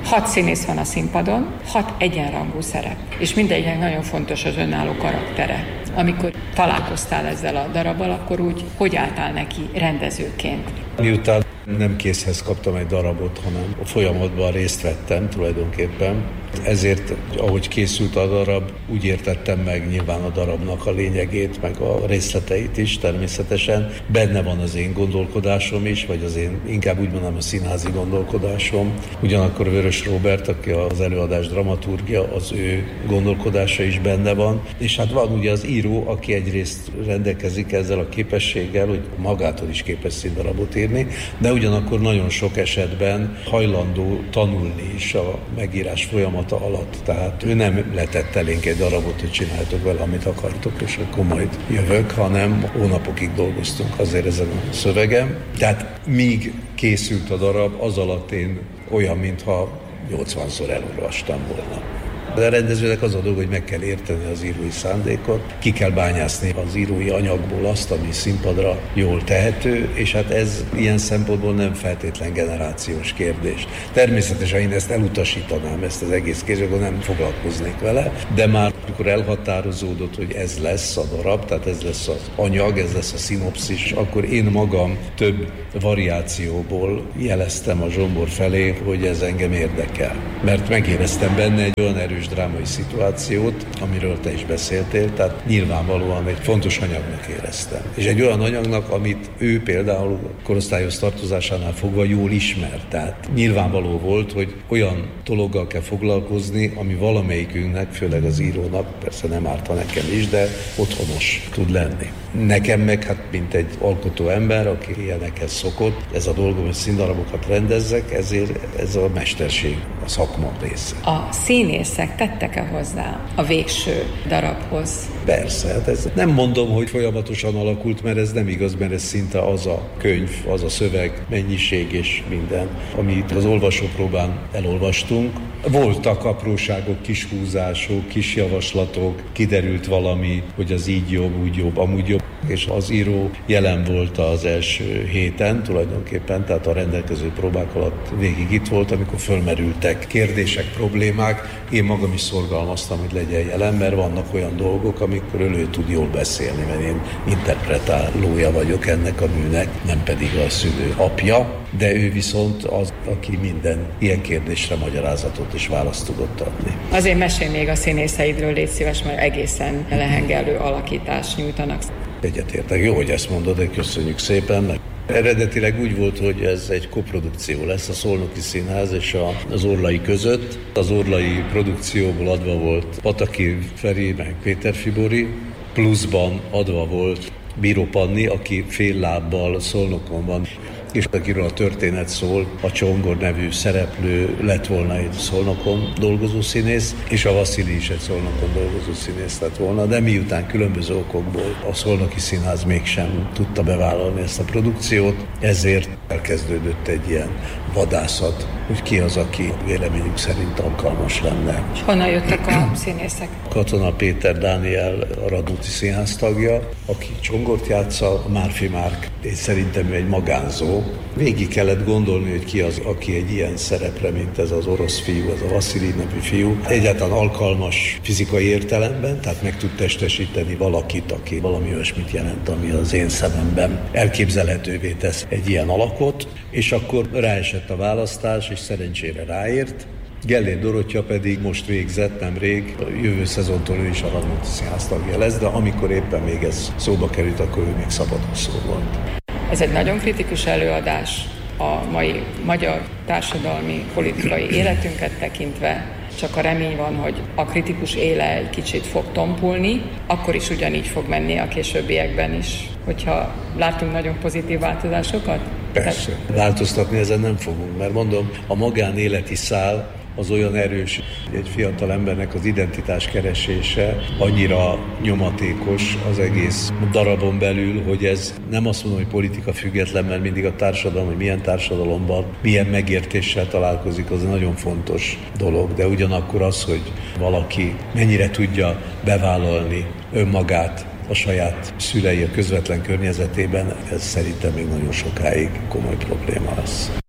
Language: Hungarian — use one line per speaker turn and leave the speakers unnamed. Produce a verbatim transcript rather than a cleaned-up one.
Hat színész van a színpadon, hat egyenrangú szerep, és mindegyiknek nagyon fontos az önálló karaktere. Amikor találkoztál ezzel a darabbal, akkor úgy hogy álltál neki rendezőként?
Miután nem készhez kaptam egy darabot, hanem a folyamatban részt vettem tulajdonképpen. Ezért, ahogy készült a darab, úgy értettem meg nyilván a darabnak a lényegét, meg a részleteit is természetesen. Benne van az én gondolkodásom is, vagy az én, inkább úgy mondom, a színházi gondolkodásom. Ugyanakkor Vörös Róbert, aki az előadás dramaturgia, az ő gondolkodása is benne van. És hát van ugye az író, aki egyrészt rendelkezik ezzel a képességgel, hogy magától is képes színdarabot írni, de ugyanakkor nagyon sok esetben hajlandó tanulni is a megírás folyamata alatt. Tehát ő nem letett elénk egy darabot, hogy csináltok vele, amit akartok, és akkor majd jövök, hanem hónapokig dolgoztunk azért ezen a szövegem. Tehát míg készült a darab, az alatt én olyan, mintha nyolcvanszor elolvastam volna. De a rendezőnek az a dolog, hogy meg kell érteni az írói szándékot, ki kell bányászni az írói anyagból azt, ami színpadra jól tehető, és hát ez ilyen szempontból nem feltétlen generációs kérdés. Természetesen én ezt elutasítanám, ezt az egész kérdést, akkor nem foglalkoznék vele, de már amikor elhatározódott, hogy ez lesz a darab, tehát ez lesz az anyag, ez lesz a szinopszis, akkor én magam több variációból jeleztem a Zsombor felé, hogy ez engem érdekel. Mert megéreztem benne egy olyan erős drámai szituációt, amiről te is beszéltél, tehát nyilvánvalóan egy fontos anyagnak éreztem. És egy olyan anyagnak, amit ő például korosztályhoz tartozásánál fogva jól ismer. Tehát nyilvánvaló volt, hogy olyan dologgal kell foglalkozni, ami valamelyikünknek, főleg az írónak, persze nem árta nekem is, de otthonos tud lenni. Nekem meg, hát mint egy alkotó ember, aki ilyenekhez szokott, ez a dolgom, hogy színdarabokat rendezzek, ezért ez a mesterség, a szakma része.
A színészek tettek-e hozzá a végső darabhoz?
Persze, hát ez nem mondom, hogy folyamatosan alakult, mert ez nem igaz, mert ez szinte az a könyv, az a szöveg, mennyiség és minden, amit az olvasópróbán elolvastunk. Voltak apróságok, kis húzások, kis javaslatok, kiderült valami, hogy az így jobb, úgy jobb, amúgy jobb, és az író jelen volt az első héten tulajdonképpen, tehát a rendelkező próbák alatt végig itt volt, amikor fölmerültek kérdések, problémák. Én magam is szorgalmaztam, hogy legyen jelen, mert vannak olyan dolgok, amikor ő tud jól beszélni, mert én interpretálója vagyok ennek a műnek, nem pedig a szülő apja, de ő viszont az, aki minden ilyen kérdésre magyarázatot és választ tudott adni.
Azért mesélj még a színészeidről, légy szíves, mert egészen lehengelő alakítást nyújtanak.
Egyetértek, jó, hogy ezt mondod, de köszönjük szépen. Eredetileg úgy volt, hogy ez egy koprodukció lesz a Szolnoki Színház és a, az Orlai között. Az Orlai produkcióból adva volt Pataki Feri, meg Péter Fibori, pluszban adva volt Bíró Panni, aki fél lábbal Szolnokon van, és akiről a történet szól, a Csongor nevű szereplő lett volna egy Szolnokon dolgozó színész, és a Vasszili is egy Szolnokon dolgozó színész lett volna, de miután különböző okokból a Szolnoki Színház mégsem tudta bevállalni ezt a produkciót, ezért elkezdődött egy ilyen vadászat, hogy ki az, aki véleményük szerint alkalmas lenne.
És honnan jöttek a színészek?
Katona Péter Dániel, a Radnóti Színház tagja, aki Csongort játsza, a Márfi Márk, és szerintem egy magánzó. Végig kellett gondolni, hogy ki az, aki egy ilyen szerepre, mint ez az orosz fiú, ez a Vasszili nevű fiú, egyáltalán alkalmas fizikai értelemben, tehát meg tud testesíteni valakit, aki valami olyasmit jelent, ami az én szememben elképzelhetővé tesz egy ilyen alakot, és akkor ráesett a választás, és szerencsére ráért. Gellér Dorottya pedig most végzett nemrég, a jövő szezontól ő is a Radnóti Színház tagja lesz, de amikor éppen még ez szóba került, akkor ő még szabadúszó volt.
Ez egy nagyon kritikus előadás a mai magyar társadalmi, politikai életünket tekintve. Csak a remény van, hogy a kritikus éle egy kicsit fog tompulni, akkor is ugyanígy fog menni a későbbiekben is, hogyha látunk nagyon pozitív változásokat.
Persze. Változtatni ezen nem fogunk, mert mondom, a magánéleti szál az olyan erős, hogy egy fiatal embernek az identitás keresése annyira nyomatékos az egész darabon belül, hogy ez nem azt mondom, hogy politika független, mert mindig a társadalom, hogy milyen társadalomban, milyen megértéssel találkozik, az nagyon fontos dolog, de ugyanakkor az, hogy valaki mennyire tudja bevállalni önmagát a saját szülei, a közvetlen környezetében, ez szerintem még nagyon sokáig komoly probléma lesz.